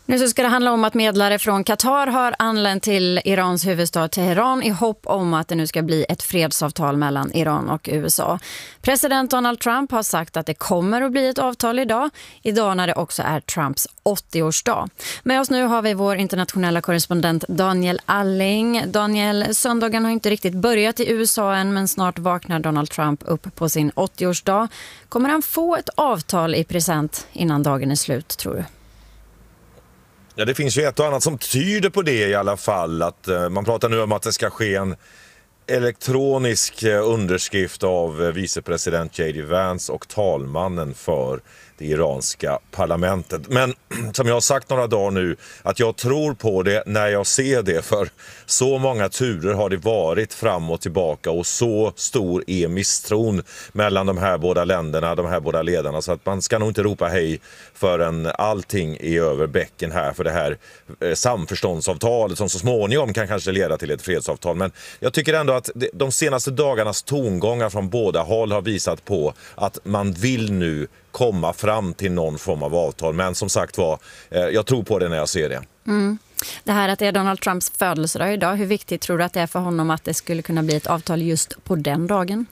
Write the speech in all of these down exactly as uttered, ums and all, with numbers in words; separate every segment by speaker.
Speaker 1: Nu så ska det handla om att medlare från Qatar har anlänt till Irans huvudstad Teheran i hopp om att det nu ska bli ett fredsavtal mellan Iran och U S A. President Donald Trump har sagt att det kommer att bli ett avtal idag. Idag när det också är Trumps åttioårsdag. Med oss nu har vi vår internationella korrespondent Daniel Alling. Daniel, söndagen har inte riktigt börjat i U S A än, men snart vaknar Donald Trump upp på sin åttioårsdag. Kommer han få ett avtal i present innan dagen är slut, tror du?
Speaker 2: Ja, det finns ju ett och annat som tyder på det i alla fall. Att, uh, man pratar nu om att det ska ske en elektronisk uh, underskrift av uh, vicepresident J D Vance och talmannen för det iranska parlamentet. Men som jag har sagt några dagar nu, att jag tror på det när jag ser det, för så många turer har det varit fram och tillbaka och så stor är misstron mellan de här båda länderna, de här båda ledarna, så att man ska nog inte ropa hej förrän allting är över bäcken här för det här eh, samförståndsavtalet som så småningom kan kanske leda till ett fredsavtal. Men jag tycker ändå att de senaste dagarnas tongångar från båda håll har visat på att man vill nu komma fram till någon form av avtal. Men som sagt var, eh, jag tror på det när jag ser det.
Speaker 1: Mm. Det här att det är Donald Trumps födelsedag idag, hur viktigt tror du att det är för honom att det skulle kunna bli ett avtal just på den dagen?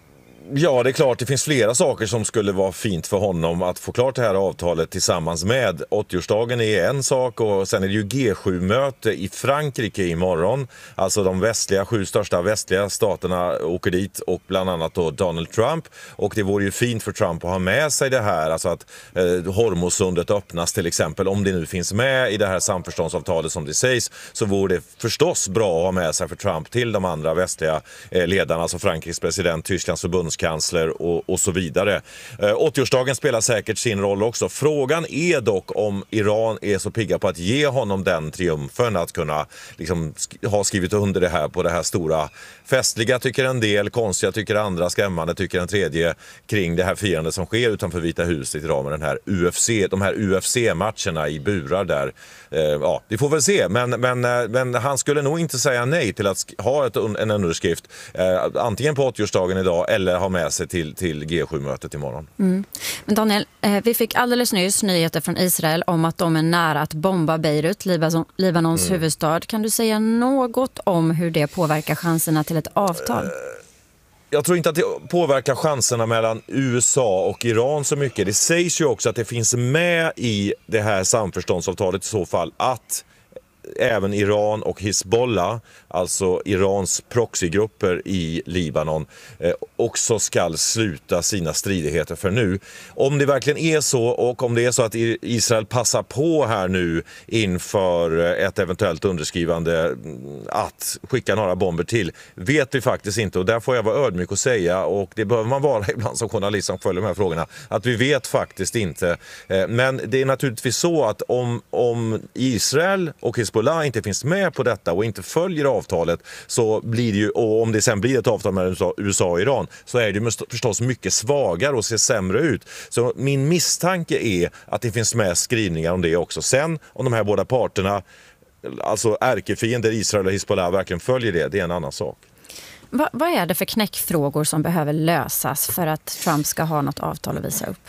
Speaker 2: Ja, det är klart, det finns flera saker som skulle vara fint för honom att få klart det här avtalet tillsammans med. åttioårsdagen är en sak och sen är det ju G sju-möte i Frankrike imorgon. Alltså de västliga, sju största västliga staterna åker dit och bland annat då Donald Trump. Och det vore ju fint för Trump att ha med sig det här, alltså att eh, Hormuzsundet öppnas till exempel. Om det nu finns med i det här samförståndsavtalet som det sägs, så vore det förstås bra att ha med sig för Trump till de andra västliga eh, ledarna, alltså Frankrikes president, Tysklands förbunds kansler och, och så vidare. Eh, åttioårsdagen spelar säkert sin roll också. Frågan är dock om Iran är så pigga på att ge honom den triumfen att kunna liksom, sk- ha skrivit under det här på det här stora festliga, tycker en del, konstiga tycker andra, skrämmande tycker en tredje, kring det här firandet som sker utanför Vita huset idag med den här U F C, de här U F C-matcherna i burar där. Eh, ja, vi får väl se, men, men, men han skulle nog inte säga nej till att ha ett, en underskrift eh, antingen på åttioårsdagen idag eller ha med sig till, till G sju-mötet imorgon.
Speaker 1: Mm. Men Daniel, eh, vi fick alldeles nyss nyheter från Israel om att de är nära att bomba Beirut, Libanon, Libanons mm. huvudstad. Kan du säga något om hur det påverkar chanserna till ett avtal? Uh.
Speaker 2: Jag tror inte att det påverkar chanserna mellan U S A och Iran så mycket. Det sägs ju också att det finns med i det här samförståndsavtalet i så fall att även Iran och Hezbollah, alltså Irans proxygrupper i Libanon, eh, också ska sluta sina stridigheter för nu. Om det verkligen är så, och om det är så att Israel passar på här nu inför ett eventuellt underskrivande att skicka några bomber till, vet vi faktiskt inte, och där får jag vara ödmjuk och säga, och det behöver man vara ibland som journalist som följer de här frågorna, att vi vet faktiskt inte. Eh, men det är naturligtvis så att om, om Israel och Hezbollah inte finns med på detta och inte följer avtalet, så blir det ju, och om det sen blir ett avtal mellan U S A och Iran, så är det förstås mycket svagare och ser sämre ut. Så min misstanke är att det finns med skrivningar om det också. Sen om de här båda parterna, alltså ärkefiender Israel och Hezbollah, verkligen följer det, det är en annan sak.
Speaker 1: Va, vad är det för knäckfrågor som behöver lösas för att Trump ska ha något avtal att visa upp?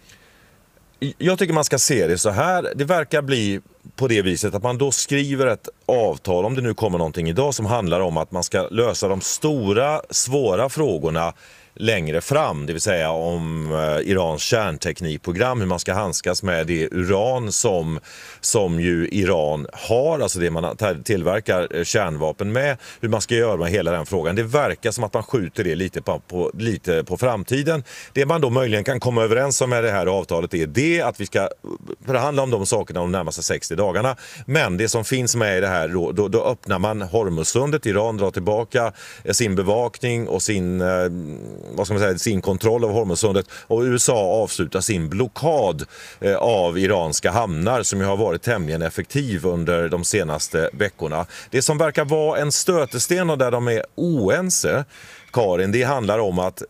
Speaker 2: Jag tycker man ska se det så här. Det verkar bli på det viset att man då skriver ett avtal, om det nu kommer någonting idag, som handlar om att man ska lösa de stora, svåra frågorna längre fram, det vill säga om eh, Irans kärnteknikprogram, hur man ska handskas med det uran som, som ju Iran har, alltså det man tillverkar kärnvapen med, hur man ska göra med hela den frågan. Det verkar som att man skjuter det lite på, på, lite på framtiden. Det man då möjligen kan komma överens om med det här avtalet är det att vi ska förhandla om de sakerna de närmaste sextio dagarna, men det som finns med i det här, då, då, då öppnar man Hormuzsundet, Iran drar tillbaka sin bevakning och sin eh, vad ska man säga, sin kontroll av Hormuzsundet, och U S A avslutar sin blockad eh, av iranska hamnar som ju har varit tämligen effektiv under de senaste veckorna. Det som verkar vara en stötesten och där de är oense, Karin, det handlar om att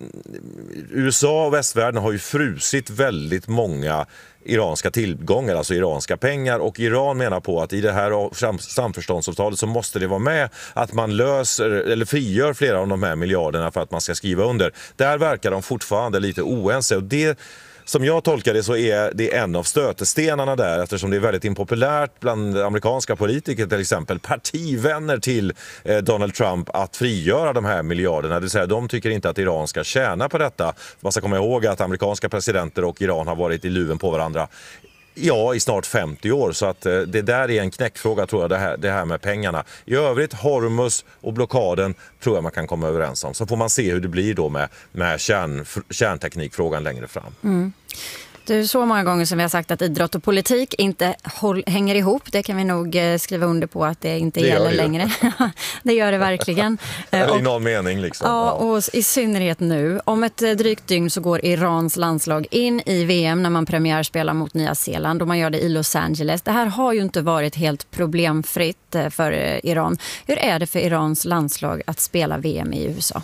Speaker 2: U S A och västvärlden har ju frusit väldigt många iranska tillgångar, alltså iranska pengar, och Iran menar på att i det här samförståndsavtalet så måste det vara med att man löser eller frigör flera av de här miljarderna för att man ska skriva under. Där verkar de fortfarande lite oense, och det som jag tolkar det så är det en av stötestenarna där, eftersom det är väldigt impopulärt bland amerikanska politiker, till exempel partivänner till eh, Donald Trump, att frigöra de här miljarderna. Det vill säga, de tycker inte att Iran ska tjäna på detta. Man ska komma ihåg att amerikanska presidenter och Iran har varit i luven på varandra ja, i snart femtio år, så att eh, det där är en knäckfråga, tror jag, det här, det här med pengarna. I övrigt, Hormuz och blockaden tror jag man kan komma överens om. Så får man se hur det blir då med, med kärn, kärnteknikfrågan längre fram.
Speaker 1: Mm. Det är så många gånger som vi har sagt att idrott och politik inte håll, hänger ihop. Det kan vi nog skriva under på att det inte det gäller det längre. Det gör det verkligen.
Speaker 2: Eller i någon mening liksom.
Speaker 1: Ja, och i synnerhet nu. Om ett drygt dygn så går Irans landslag in i V M när man premiärspelar mot Nya Zeeland, och man gör det i Los Angeles. Det här har ju inte varit helt problemfritt för Iran. Hur är det för Irans landslag att spela V M i U S A?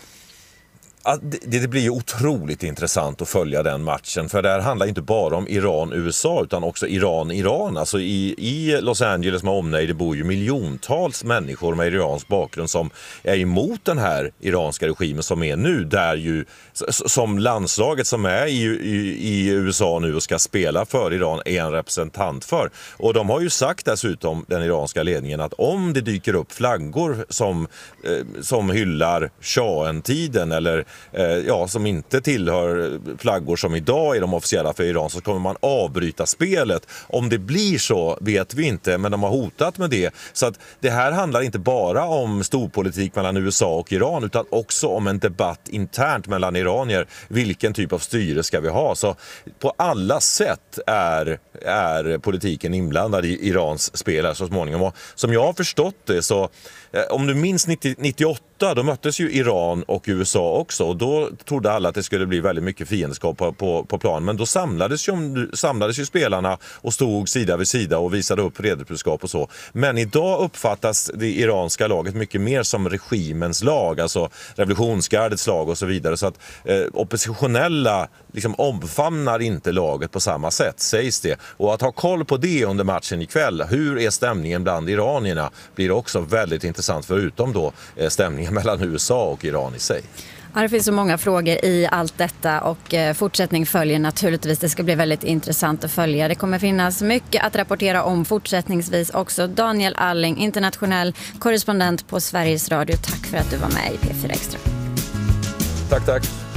Speaker 2: Det, det blir ju otroligt intressant att följa den matchen, för det här handlar inte bara om Iran-U S A utan också Iran-Iran. Alltså i, i Los Angeles med omnejd, det bor ju miljontals människor med iransk bakgrund som är emot den här iranska regimen som är nu, där ju som landslaget som är i, i, i U S A nu och ska spela för Iran är en representant för. Och de har ju sagt dessutom, den iranska ledningen, att om det dyker upp flaggor som, eh, som hyllar shahen-tiden eller ja, som inte tillhör flaggor som idag är de officiella för Iran, så kommer man avbryta spelet. Om det blir så vet vi inte, men de har hotat med det. Så att det här handlar inte bara om storpolitik mellan U S A och Iran, utan också om en debatt internt mellan iranier. Vilken typ av styre ska vi ha? Så på alla sätt är, är politiken inblandad i Irans spel här så småningom. Och som jag har förstått det, så om du minns nittio, nittioåtta, då möttes ju Iran och U S A också, och då trodde alla att det skulle bli väldigt mycket fiendskap på, på, på plan. Men då samlades ju, samlades ju spelarna och stod sida vid sida och visade upp redskap och så. Men idag uppfattas det iranska laget mycket mer som regimens lag, alltså revolutionsgardets lag och så vidare. Så att eh, oppositionella liksom omfamnar inte laget på samma sätt, sägs det. Och att ha koll på det under matchen ikväll, hur är stämningen bland iranierna, blir också väldigt intressant, förutom då eh, stämningen mellan U S A och Iran i sig.
Speaker 1: Ja, det finns så många frågor i allt detta, och eh, fortsättning följer naturligtvis. Det ska bli väldigt intressant att följa. Det kommer finnas mycket att rapportera om fortsättningsvis också. Daniel Alling, internationell korrespondent på Sveriges Radio. Tack för att du var med i P fyra Extra.
Speaker 2: Tack, tack.